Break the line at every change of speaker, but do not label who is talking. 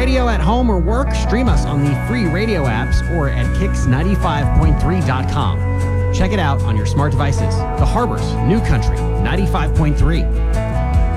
radio at home or work? Stream us on the free radio apps or at kicks95.3.com. Check it out on your smart devices. The Harbor's New Country 95.3.